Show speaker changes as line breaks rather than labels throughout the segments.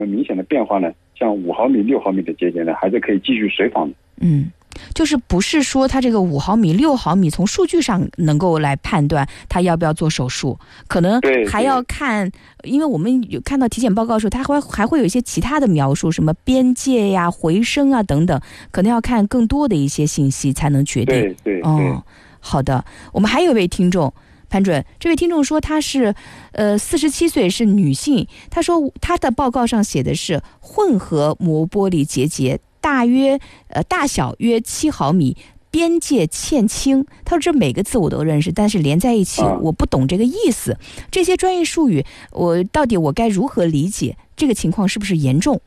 明显的变化呢，像5毫米、6毫米的结节呢，还是可以继续随访的。
就是不是说它这个5毫米、6毫米从数据上能够来判断它要不要做手术，可能还要看，因为我们有看到体检报告的时候，它还会有一些其他的描述，什么边界呀、回声啊等等，可能要看更多的一些信息才能决定。
对。
好的，我们还有一位听众。潘准，这位听众说她是47岁，是女性。她说她的报告上写的是混合膜玻璃结节，大小约7毫米，边界欠清。她说这每个字我都认识，但是连在一起我不懂这个意思。这些专业术语到底我该如何理解？这个情况是不是严重？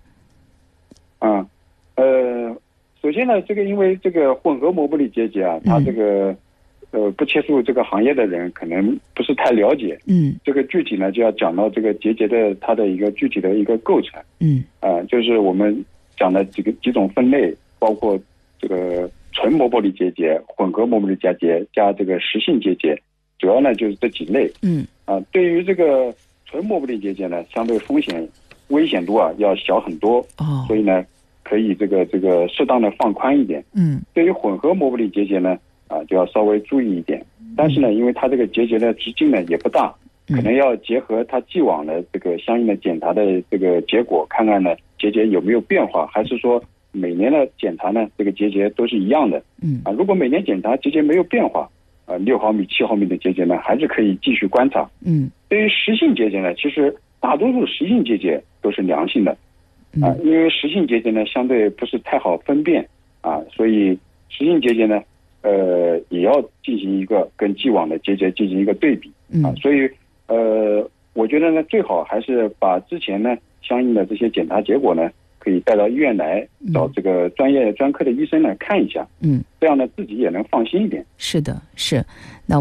首先呢，这个因为这个混合膜玻璃结节啊，它这个不接触这个行业的人可能不是太了解。这个具体呢就要讲到这个结节的它的一个具体的一个构成。就是我们讲的几种分类，包括这个纯膜玻璃结节、混合膜玻璃结节加这个实性结节，主要呢就是这几类。对于这个纯膜玻璃结节呢，相对危险度要小很多。所以呢可以这个适当的放宽一点。对于混合膜玻璃结节呢就要稍微注意一点。但是呢，因为它这个结节的直径呢也不大，可能要结合它既往的这个相应的检查的这个结果，看看呢结节有没有变化，还是说每年的检查呢这个结节都是一样的。如果每年检查结节没有变化，6毫米、7毫米的结节呢还是可以继续观察。对于实性结节呢，其实大多数实性结节都是良性的。因为实性结节呢相对不是太好分辨所以实性结节呢也要进行一个跟既往的结节进行一个对比。所以我觉得呢最好还是把之前呢相应的这些检查结果呢可以带到医院来，找这个专科的医生来看一下。这样呢自己也能放心一点。
是的，是。那